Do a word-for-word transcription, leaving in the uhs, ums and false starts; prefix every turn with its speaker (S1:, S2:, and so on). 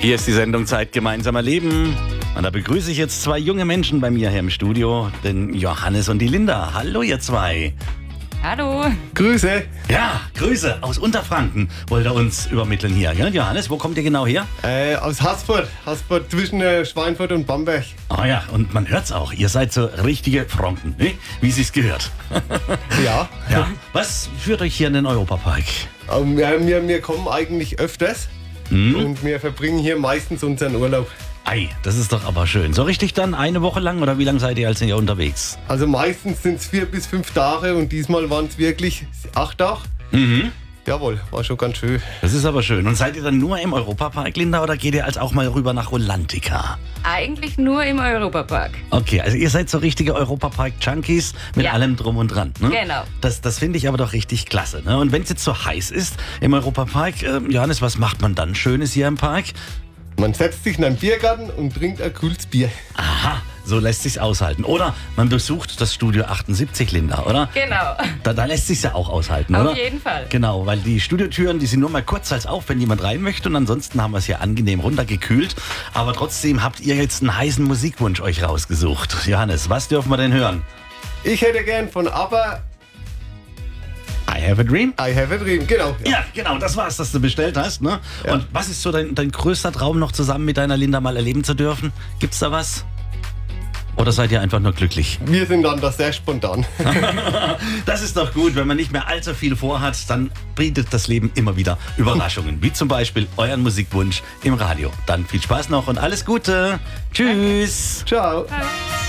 S1: Hier ist die Sendung Zeit gemeinsamer Leben. Und da begrüße ich jetzt zwei junge Menschen bei mir hier im Studio, den Johannes und die Linda. Hallo ihr zwei.
S2: Hallo.
S3: Grüße.
S1: Ja, Grüße aus Unterfranken wollt ihr uns übermitteln hier. Ja, Johannes, wo kommt ihr genau her?
S3: Äh, aus Haßfurt. Haßfurt zwischen äh, Schweinfurt und Bamberg.
S1: Ah ja, und man hört's auch. Ihr seid so richtige Franken, ne? Wie sich's gehört.
S3: Ja.
S1: Ja. Was führt euch hier in den Europapark?
S3: Ähm, wir, wir, wir kommen eigentlich öfters
S1: Hm?
S3: und wir verbringen hier meistens unseren Urlaub.
S1: Ei, das ist doch aber schön. So richtig dann eine Woche lang oder wie lange seid ihr als hier unterwegs?
S3: Also meistens sind es vier bis fünf Tage und diesmal waren es wirklich acht Tage.
S1: Mhm.
S3: Jawohl, war schon ganz schön.
S1: Das ist aber schön. Und seid ihr dann nur im Europapark, Linda, oder geht ihr als auch mal rüber nach Rolantica?
S2: Eigentlich nur im Europapark.
S1: Okay, also ihr seid so richtige Europapark-Junkies mit
S2: Ja.
S1: allem drum und dran. Ne?
S2: Genau.
S1: Das, das finde ich aber doch richtig klasse. Ne? Und wenn es jetzt so heiß ist im Europapark, äh, Johannes, was macht man dann Schönes hier im Park?
S3: Man setzt sich in einen Biergarten und trinkt ein kühles Bier.
S1: Aha, so lässt sich's aushalten. Oder man besucht das Studio achtundsiebzig, Linda, oder?
S2: Genau.
S1: Da, da lässt sich's ja auch aushalten,
S2: Auf
S1: oder?
S2: jeden Fall.
S1: Genau, weil die Studiotüren, die sind nur mal kurz als auf, wenn jemand rein möchte. Und ansonsten haben wir es hier angenehm runtergekühlt. Aber trotzdem habt ihr jetzt einen heißen Musikwunsch euch rausgesucht. Johannes, was dürfen wir denn hören?
S3: Ich hätte gern von ABBA
S1: I Have a Dream?
S3: I Have a Dream. Genau.
S1: Ja, genau, das war's, das du bestellt hast. Ne?
S3: Ja.
S1: Und was ist so dein, dein größter Traum, noch zusammen mit deiner Linda mal erleben zu dürfen? Gibt's da was? Oder seid ihr einfach nur glücklich?
S3: Wir sind dann da sehr spontan.
S1: Das ist doch gut, wenn man nicht mehr allzu viel vorhat, dann bietet das Leben immer wieder Überraschungen, wie zum Beispiel euren Musikwunsch im Radio. Dann viel Spaß noch und alles Gute. Tschüss.
S3: Ciao.
S2: Ciao.